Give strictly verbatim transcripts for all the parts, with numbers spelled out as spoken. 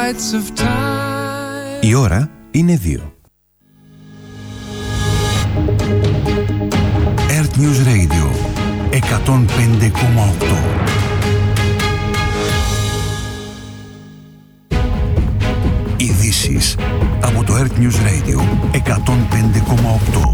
Η ώρα είναι δύο. Earth News Radio εκατόν πέντε κόμμα οκτώ. Ειδήσεις από το Earth News Radio εκατόν πέντε κόμμα οκτώ.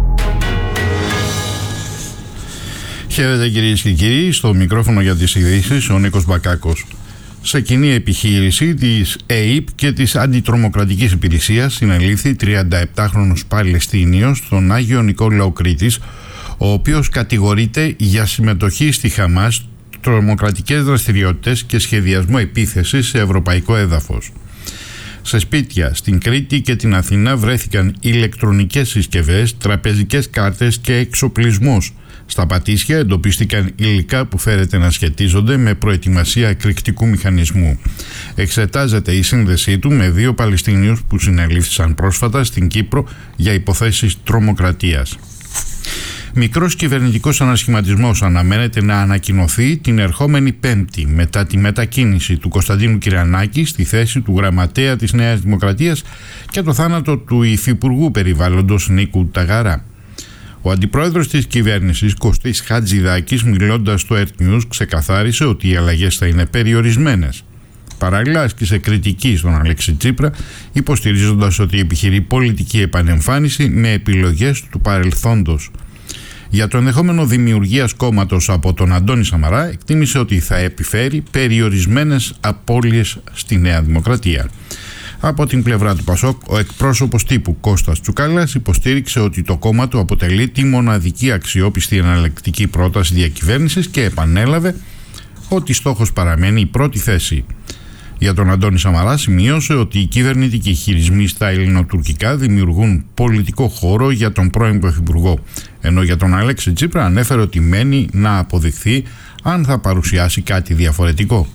Χαίρετε κυρίες και κύριοι, στο μικρόφωνο για τις ειδήσεις ο Νίκος Μπακάκος. Σε κοινή επιχείρηση της ΕΕΠ και της Αντιτρομοκρατικής Υπηρεσίας συνελήφθη τριανταεπτάχρονος Παλαιστίνιος στον Άγιο Νικόλαο Κρήτης, ο οποίος κατηγορείται για συμμετοχή στη Χαμάς, τρομοκρατικές δραστηριότητες και σχεδιασμό επίθεσης σε ευρωπαϊκό έδαφος. Σε σπίτια στην Κρήτη και την Αθήνα βρέθηκαν ηλεκτρονικές συσκευές, τραπεζικές κάρτες και εξοπλισμός. Στα Πατήσια εντοπίστηκαν υλικά που φέρεται να σχετίζονται με προετοιμασία εκρηκτικού μηχανισμού. Εξετάζεται η σύνδεσή του με δύο Παλαιστίνιους που συνελήφθησαν πρόσφατα στην Κύπρο για υποθέσεις τρομοκρατίας. Μικρός κυβερνητικός ανασχηματισμός αναμένεται να ανακοινωθεί την ερχόμενη Πέμπτη μετά τη μετακίνηση του Κωνσταντίνου Κυριανάκη στη θέση του γραμματέα της Νέας Δημοκρατίας και το θάνατο του Υφυπουργού Περιβάλλοντος Νίκου Ταγαρά. Ο αντιπρόεδρος της κυβέρνησης, Κωστής Χατζηδάκης, μιλώντας στο Earth News, ξεκαθάρισε ότι οι αλλαγές θα είναι περιορισμένες. Παράλληλα, άσκησε κριτική στον Αλέξη Τσίπρα, υποστηρίζοντας ότι επιχειρεί πολιτική επανεμφάνιση με επιλογές του παρελθόντος. Για το ενδεχόμενο δημιουργίας κόμματος από τον Αντώνη Σαμαρά, εκτίμησε ότι θα επιφέρει περιορισμένες απώλειες στη Νέα Δημοκρατία. Από την πλευρά του Πασόκ, ο εκπρόσωπος τύπου Κώστας Τσουκάλας υποστήριξε ότι το κόμμα του αποτελεί τη μοναδική αξιόπιστη εναλλακτική πρόταση διακυβέρνησης και επανέλαβε ότι στόχος παραμένει η πρώτη θέση. Για τον Αντώνη Σαμαρά σημείωσε ότι οι κυβερνητικοί χειρισμοί στα ελληνοτουρκικά δημιουργούν πολιτικό χώρο για τον πρώην Πρωθυπουργό, ενώ για τον Αλέξη Τσίπρα ανέφερε ότι μένει να αποδειχθεί αν θα παρουσιάσει κάτι διαφορετικό.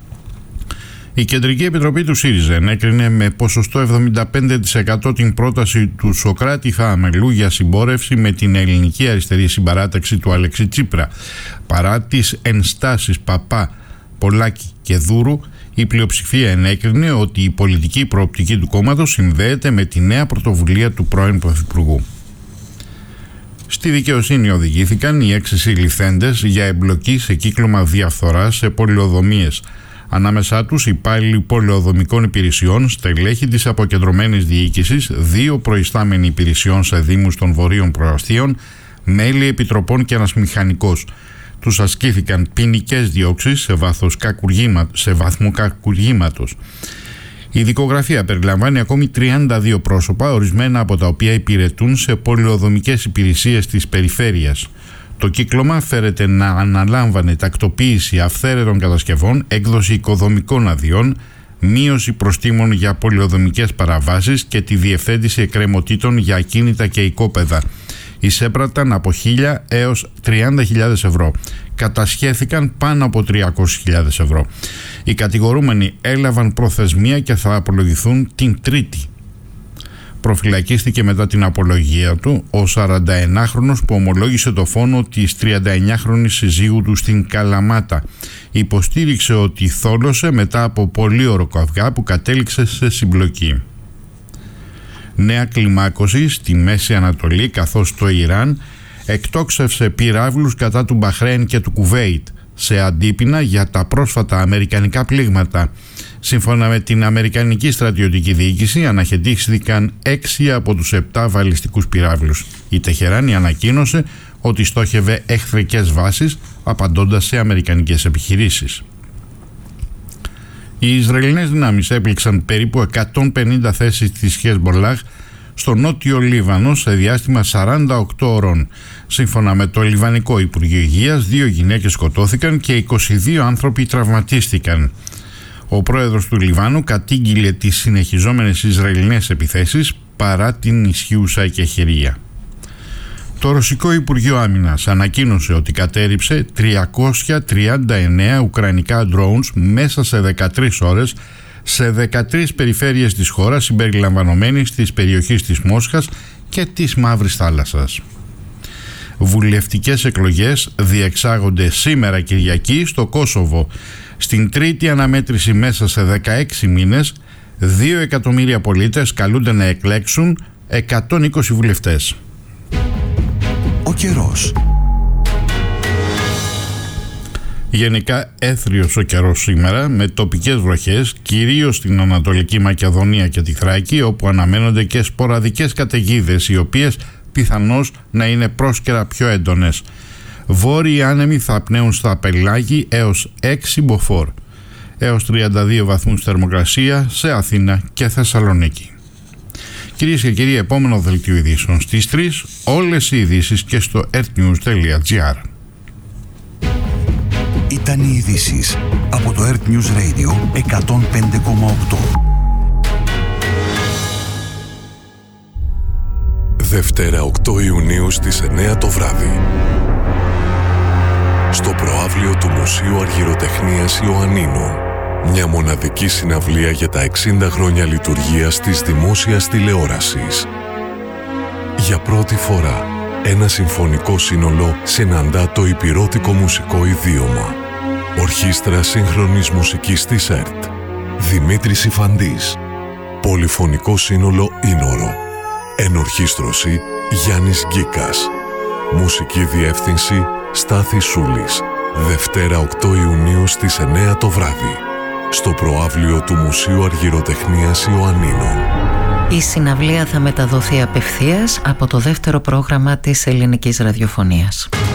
Η Κεντρική Επιτροπή του ΣΥΡΙΖΑ ενέκρινε με ποσοστό εβδομήντα πέντε τοις εκατό την πρόταση του Σωκράτη Θααμελού για συμπόρευση με την ελληνική αριστερή συμπαράταξη του Αλέξη Τσίπρα. Παρά τις ενστάσεις Παπά, Πολάκη και Δούρου, η πλειοψηφία ενέκρινε ότι η πολιτική προοπτική του κόμματος συνδέεται με τη νέα πρωτοβουλία του πρώην Πρωθυπουργού. Στη δικαιοσύνη οδηγήθηκαν οι έξι συλληφθέντες για εμπλοκή σε κύκλωμα διαφθοράς σε πολεοδομίες. Ανάμεσά τους υπάλληλοι πολεοδομικών υπηρεσιών, στελέχη της αποκεντρωμένης διοίκησης, δύο προϊστάμενοι υπηρεσιών σε δήμους των βορείων προαστίων, μέλη επιτροπών και ένας μηχανικός. Τους ασκήθηκαν ποινικές διώξεις σε, σε βαθμό κακουργήματος. Η δικογραφία περιλαμβάνει ακόμη τριάντα δύο πρόσωπα, ορισμένα από τα οποία υπηρετούν σε πολεοδομικές υπηρεσίες της περιφέρειας. Το κύκλωμα φέρεται να αναλάμβανε τακτοποίηση αυθαίρετων κατασκευών, έκδοση οικοδομικών αδειών, μείωση προστίμων για πολεοδομικές παραβάσεις και τη διευθέτηση εκκρεμωτήτων για ακίνητα και οικόπεδα. Εισέπραταν από χίλια έως τριάντα χιλιάδες ευρώ. Κατασχέθηκαν πάνω από τριακόσιες χιλιάδες ευρώ. Οι κατηγορούμενοι έλαβαν προθεσμία και θα απολογηθούν την Τρίτη. Προφυλακίστηκε μετά την απολογία του ο σαρανταενάχρονος που ομολόγησε το φόνο της τριανταεννιάχρονης συζύγου του στην Καλαμάτα. Υποστήριξε ότι θόλωσε μετά από πολύ ωροκαυγά που κατέληξε σε συμπλοκή. Νέα κλιμάκωση στη Μέση Ανατολή, καθώς το Ιράν εκτόξευσε πυράβλους κατά του Μπαχρέιν και του Κουβέιτ σε αντίπεινα για τα πρόσφατα αμερικανικά πλήγματα. Σύμφωνα με την Αμερικανική στρατιωτική διοίκηση, αναχαιτήθηκαν έξι από τους επτά βαλιστικούς πυράβλους. Η Τεχεράνη ανακοίνωσε ότι στόχευε εχθρικές βάσεις, απαντώντας σε αμερικανικές επιχειρήσεις. Οι Ισραηλινές δυνάμεις έπληξαν περίπου εκατόν πενήντα θέσεις της Χεσμπολάχ στο νότιο Λίβανο σε διάστημα σαράντα οκτώ ώρων. Σύμφωνα με το Λιβανικό Υπουργείο Υγείας, δύο γυναίκες σκοτώθηκαν και είκοσι δύο άνθρωποι τραυματίστηκαν. Ο πρόεδρος του Λιβάνου κατήγγειλε τις συνεχιζόμενες Ισραηλινές επιθέσεις παρά την ισχύουσα εκεχηρία. Το Ρωσικό Υπουργείο Άμυνας ανακοίνωσε ότι κατέρριψε τριακόσια τριάντα εννέα ουκρανικά drones μέσα σε δεκατρείς ώρες σε δεκατρείς περιφέρειες της χώρας, συμπεριλαμβανομένης της περιοχής της Μόσχας και της Μαύρης Θάλασσας. Βουλευτικές εκλογές διεξάγονται σήμερα Κυριακή στο Κόσοβο. Στην τρίτη αναμέτρηση μέσα σε δεκαέξι μήνες, δύο εκατομμύρια πολίτες καλούνται να εκλέξουν εκατόν είκοσι βουλευτές. Ο καιρός. Γενικά έθριος ο καιρός σήμερα, με τοπικές βροχές, κυρίως στην Ανατολική Μακεδονία και τη Θράκη, όπου αναμένονται και σποραδικές καταιγίδες, οι οποίες πιθανώς να είναι πρόσκαιρα πιο έντονες. Βόρειοι άνεμοι θα πνέουν στα Πελάγη έως έξι μποφόρ, έως τριάντα δύο βαθμούς θερμοκρασία σε Αθήνα και Θεσσαλονίκη. Κυρίες και κύριοι, επόμενο δελτίο ειδήσεων στις τρεις, όλες οι ειδήσεις και στο earthnews τελεία gr. Ήταν οι ειδήσεις από το Earth News Radio εκατόν πέντε κόμμα οκτώ. Δευτέρα οκτώ Ιουνίου στις εννιά το βράδυ. Στο προαύλιο του Μουσείου Αργυροτεχνίας Ιωαννίνων. Μια μοναδική συναυλία για τα εξήντα χρόνια λειτουργίας της δημόσιας τηλεόρασης. Για πρώτη φορά, ένα συμφωνικό σύνολο συναντά το υπηρώτικο μουσικό ιδίωμα. Ορχήστρα σύγχρονης μουσικής της ΕΡΤ. Δημήτρης Ιφαντής. Πολυφωνικό σύνολο Ίνορο. Ενορχήστρωση Γιάννης Γκίκας. Μουσική διεύθυνση Στάθης Σούλης. Δευτέρα οκτώ Ιουνίου στις εννιά το βράδυ. Στο προαύλιο του Μουσείου Αργυροτεχνίας Ιωαννίνων. Η συναυλία θα μεταδοθεί απευθείας από το δεύτερο πρόγραμμα της ελληνικής ραδιοφωνίας.